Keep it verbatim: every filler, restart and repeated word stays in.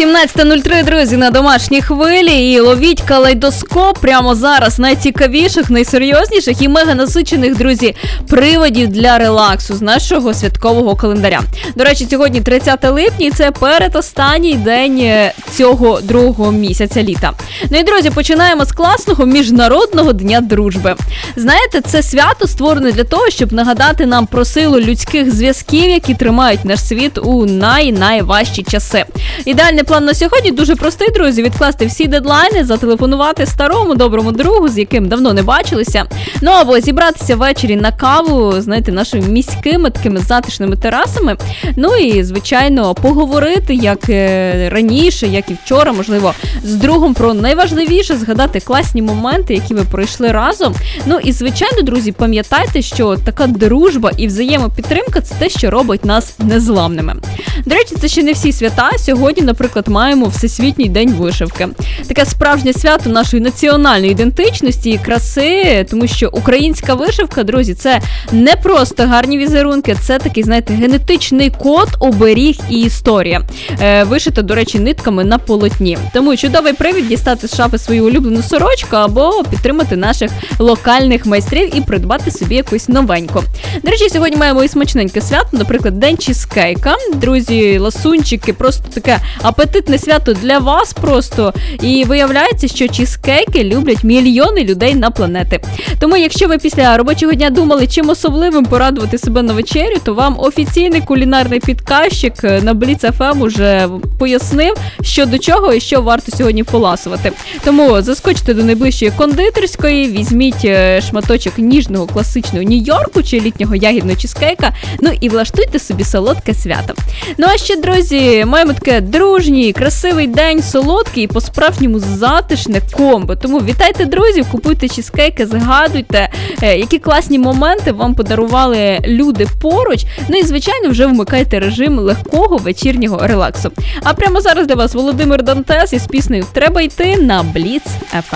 сімнадцята нуль три, друзі, на домашній хвилі, і ловіть калейдоскоп прямо зараз найцікавіших, найсерйозніших і мега насичених, друзі, приводів для релаксу з нашого святкового календаря. До речі, сьогодні тридцяте липня, і це передостанній день цього другого місяця літа. Ну і, друзі, починаємо з класного Міжнародного дня дружби. Знаєте, це свято створене для того, щоб нагадати нам про силу людських зв'язків, які тримають наш світ у най-найважчі часи. Ідеальний план на сьогодні дуже простий, друзі. Відкласти всі дедлайни, зателефонувати старому доброму другу, з яким давно не бачилися. Ну або зібратися ввечері на каву, знаєте, нашими міськими такими затишними терасами. Ну і, звичайно, поговорити, як раніше, як і вчора, можливо, з другом про найважливіше, згадати класні моменти, які ви пройшли разом. Ну і, звичайно, друзі, пам'ятайте, що така дружба і взаємопідтримка – це те, що робить нас незламними. До речі, це ще не всі свята. Сьогодні, наприклад, маємо Всесвітній день вишивки. Таке справжнє свято нашої національної ідентичності і краси, тому що українська вишивка, друзі, це не просто гарні візерунки, це такий, знаєте, генетичний код, оберіг і історія. Е, вишита, до речі, нитками на полотні. Тому чудовий привід дістати з шафи свою улюблену сорочку або підтримати наших локальних майстрів і придбати собі якусь новеньку. До речі, сьогодні маємо і смачненьке свято, наприклад, день чізкейка. Друзі, ласунчики, просто таке апетитне свято для вас просто. І виявляється, що чізкейки люблять мільйони людей на планети. Тому, якщо ви після робочого дня думали, чим особливим порадувати себе на вечерю, то вам офіційний кулінарний підказчик на Бліц еф ем уже пояснив, що до чого і що варто сьогодні поласувати. Тому заскочте до найближчої кондитерської, візьміть шматочок ніжного класичного Нью-Йорку чи літнього ягідного чізкейка, ну і влаштуйте собі солодке свято. Ну а ще, друзі, маємо таке дружній, красивий день, солодкий і по-справжньому затишне комбо. Тому вітайте друзів, купуйте чізкейки, згадуйте, які класні моменти вам подарували люди поруч. Ну і, звичайно, вже вмикайте режим легкого вечірнього релаксу. А прямо зараз для вас Володимир Дантес із піснею «Треба йти» на Бліц еф ем.